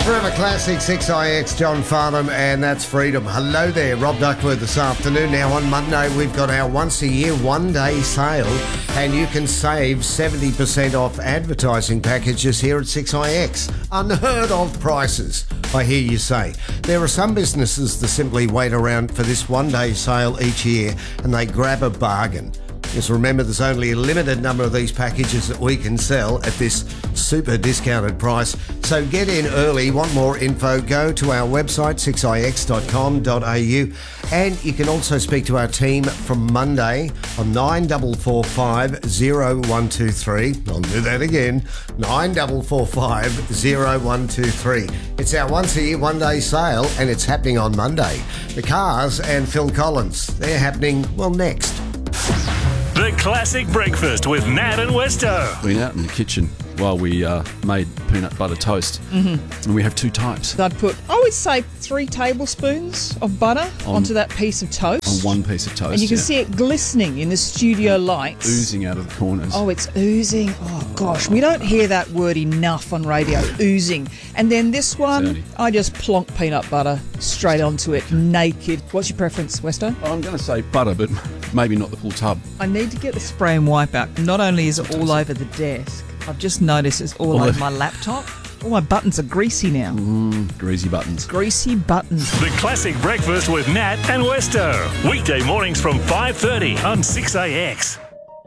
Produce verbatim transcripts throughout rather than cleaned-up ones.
Forever Classic, six I X, John Farnham, and that's Freedom. Hello there, Rob Duckworth this afternoon. Now on Monday, we've got our once-a-year, one-day sale, and you can save seventy percent off advertising packages here at six I X. Unheard of prices, I hear you say. There are some businesses that simply wait around for this one-day sale each year, and they grab a bargain. Just remember, there's only a limited number of these packages that we can sell at this super discounted price. So get in early. Want more info? Go to our website, six I X dot com dot a u. And you can also speak to our team from Monday on nine four four five, zero one two three. I'll do that again, nine four four five, zero one two three. It's our once-a-year, one-day sale, and it's happening on Monday. The Cars and Phil Collins, they're happening, well, next. The Classic Breakfast with Nat and Westo. Been out in the kitchen while we uh, made peanut butter toast. Mm-hmm. And we have two types. I'd put, I would say, three tablespoons of butter on, onto that piece of toast. On one piece of toast, And you can yeah. see it glistening in the studio lights. Oozing out of the corners. Oh, it's oozing. Oh, gosh. We don't hear that word enough on radio, oozing. And then this one, Dirty. I just plonk peanut butter straight onto it, naked. What's your preference, Westo? I'm going to say butter, but maybe not the full tub. I need to get the spray and wipe out. Not only is it all over the desk, I've just noticed it's all, all over my laptop. All my buttons are greasy now. Mm, greasy buttons. Greasy buttons. The Classic Breakfast with Nat and Westo. Weekday mornings from five thirty on six A X.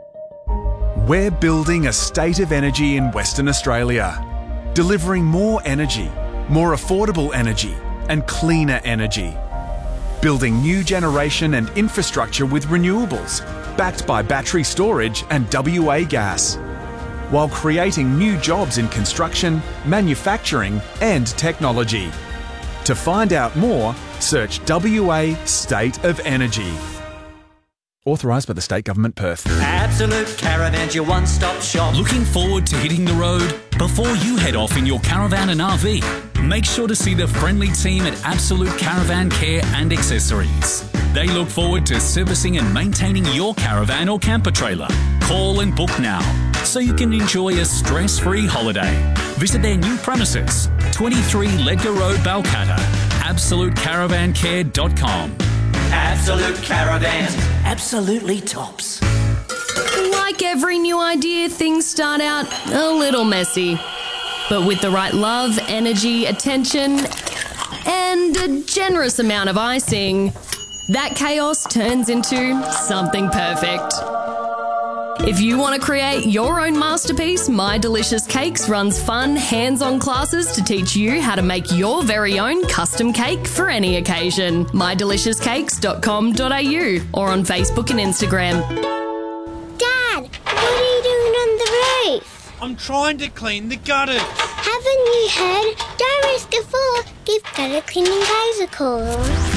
We're building a state of energy in Western Australia, delivering more energy, more affordable energy, and cleaner energy. Building new generation and infrastructure with renewables, backed by battery storage and W A gas, while creating new jobs in construction, manufacturing, and technology. To find out more, search W A State of Energy. Authorised by the State Government, Perth. Absolute Caravans, your one-stop shop. Looking forward to hitting the road? Before you head off in your caravan and R V, make sure to see the friendly team at Absolute Caravan Care and Accessories. They look forward to servicing and maintaining your caravan or camper trailer. Call and book now so you can enjoy a stress-free holiday. Visit their new premises, twenty-three Ledger Road, Balcatta, absolute caravan care dot com. Absolute Caravans, absolutely tops. Like every new idea, things start out a little messy. But with the right love, energy, attention, and a generous amount of icing, that chaos turns into something perfect. If you want to create your own masterpiece, My Delicious Cakes runs fun, hands-on classes to teach you how to make your very own custom cake for any occasion. my delicious cakes dot com dot a u or on Facebook and Instagram. Dad, what are you doing on the roof? I'm trying to clean the gutters. Haven't you heard? Don't risk a fall. Give gutter cleaning guys a call.